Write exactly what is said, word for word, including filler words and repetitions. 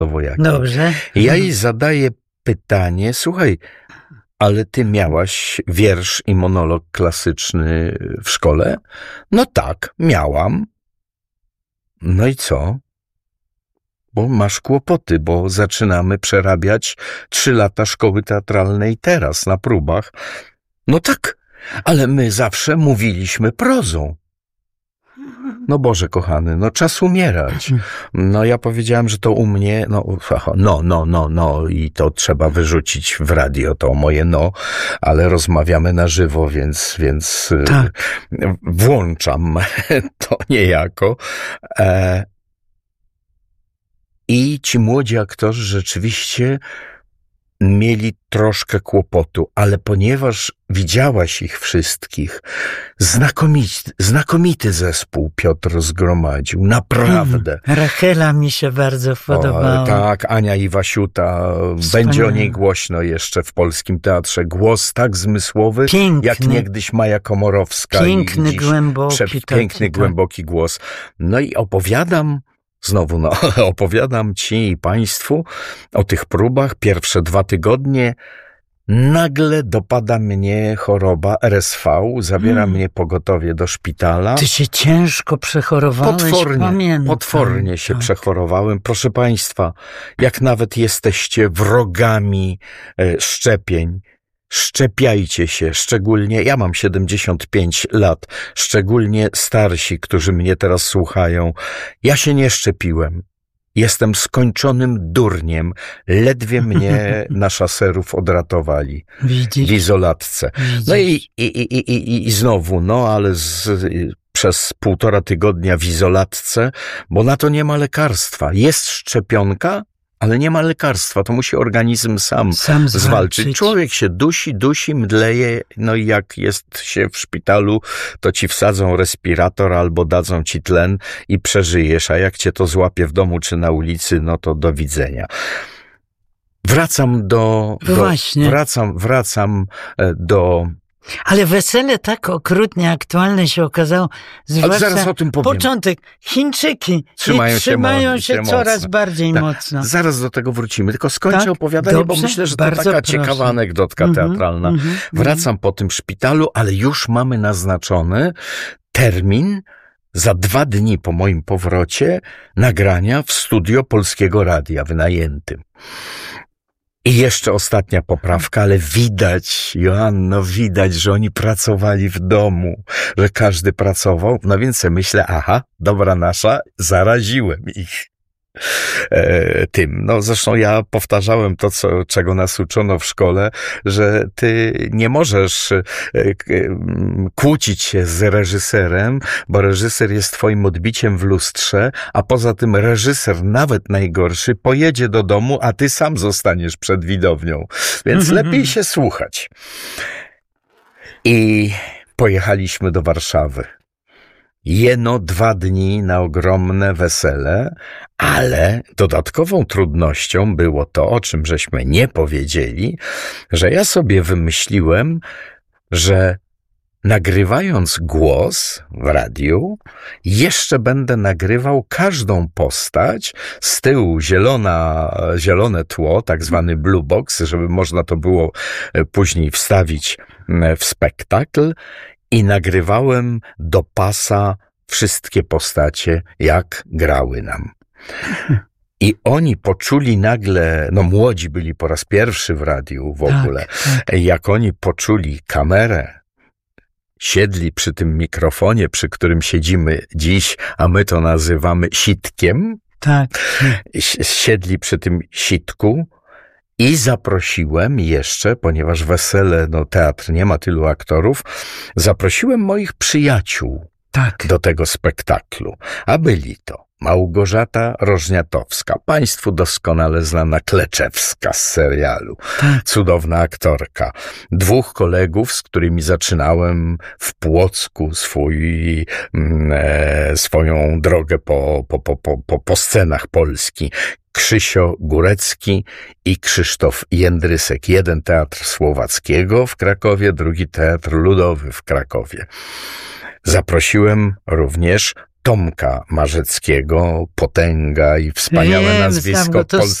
Wojaki. Dobrze. I ja jej zadaję pytanie, słuchaj, ale ty miałaś wiersz i monolog klasyczny w szkole? No tak, miałam. No i co? Bo masz kłopoty, bo zaczynamy przerabiać trzy lata szkoły teatralnej teraz na próbach. No tak, ale my zawsze mówiliśmy prozą. No Boże kochany, no czas umierać. No ja powiedziałem, że to u mnie, no, no, no, no, no i to trzeba wyrzucić w radio, to moje no, ale rozmawiamy na żywo, więc, więc tak. Włączam to niejako. E, I ci młodzi aktorzy rzeczywiście mieli troszkę kłopotu, ale ponieważ widziałaś ich wszystkich, znakomity, znakomity zespół Piotr zgromadził, naprawdę. Hmm, Rachela mi się bardzo podobała. O, tak, Ania Iwasiuta, Wspaniale. Będzie o niej głośno jeszcze w polskim teatrze. Głos tak zmysłowy, piękny, jak niegdyś Maja Komorowska. Piękny, i głęboki. Prze- piękny, tak, głęboki tak. głos. No i opowiadam Znowu, no, opowiadam ci i państwu o tych próbach. Pierwsze dwa tygodnie nagle dopada mnie choroba R S V, zabiera hmm. mnie pogotowie do szpitala. Ty się ciężko przechorowałeś, potwornie, pamiętam. Potwornie się tak. przechorowałem. Proszę państwa, jak nawet jesteście wrogami e, szczepień, szczepiajcie się, szczególnie, ja mam siedemdziesiąt pięć lat, szczególnie starsi, którzy mnie teraz słuchają. Ja się nie szczepiłem. Jestem skończonym durniem. Ledwie mnie na szaserów odratowali. Widzisz? W izolatce. Widzisz? No i, i, i, i, i znowu, no ale z, przez półtora tygodnia w izolatce, bo na to nie ma lekarstwa. Jest szczepionka, ale nie ma lekarstwa, to musi organizm sam, sam zwalczyć. zwalczyć. Człowiek się dusi, dusi, mdleje, no i jak jest się w szpitalu, to ci wsadzą respirator albo dadzą ci tlen i przeżyjesz, a jak cię to złapie w domu czy na ulicy, no to do widzenia. Wracam do... do Właśnie. Wracam, wracam do... Ale wesele tak okrutnie aktualne się okazało, zwłaszcza zaraz o tym powiem. Początek. Chińczyki trzymają, trzymają się, się, się coraz mocno. bardziej tak, mocno. Zaraz do tego wrócimy, tylko skończę tak? opowiadanie, Dobrze? bo myślę, że to Bardzo taka proszę. ciekawa anegdotka mm-hmm, teatralna. Mm-hmm, Wracam mm-hmm. po tym szpitalu, ale już mamy naznaczony termin za dwa dni po moim powrocie nagrania w studio Polskiego Radia wynajętym. I jeszcze ostatnia poprawka, ale widać, Joanno, widać, że oni pracowali w domu, że każdy pracował. No więc myślę, aha, dobra nasza, zaraziłem ich e, tym. No zresztą ja powtarzałem to, co, czego nas uczono w szkole, że ty nie możesz e, e, kłócić się z reżyserem, bo reżyser jest twoim odbiciem w lustrze, a poza tym reżyser, nawet najgorszy, pojedzie do domu, a ty sam zostaniesz przed widownią. Więc mm-hmm. lepiej się słuchać. I pojechaliśmy do Warszawy. Jeno dwa dni na ogromne wesele, ale dodatkową trudnością było to, o czym żeśmy nie powiedzieli, że ja sobie wymyśliłem, że nagrywając głos w radiu, jeszcze będę nagrywał każdą postać, z tyłu zielona, zielone tło, tak zwany blue box, żeby można to było później wstawić w spektakl, i nagrywałem do pasa wszystkie postacie, jak grały nam. I oni poczuli nagle, no młodzi byli po raz pierwszy w radiu w ogóle, tak, tak. jak oni poczuli kamerę, siedli przy tym mikrofonie, przy którym siedzimy dziś, a my to nazywamy sitkiem. Tak. Siedli przy tym sitku i zaprosiłem jeszcze, ponieważ wesele, no teatr nie ma tylu aktorów, zaprosiłem moich przyjaciół tak. do tego spektaklu. A byli to Małgorzata Rożniatowska, państwu doskonale znana Kleczewska z serialu, tak. cudowna aktorka. Dwóch kolegów, z którymi zaczynałem w Płocku swój, e, swoją drogę po, po, po, po, po, po scenach Polski. Krzysio Górecki i Krzysztof Jędrysek. Jeden teatr Słowackiego w Krakowie, drugi teatr Ludowy w Krakowie. Zaprosiłem również Tomka Marzeckiego, potęga i wspaniałe Wiem, znam nazwisko go, to polskiego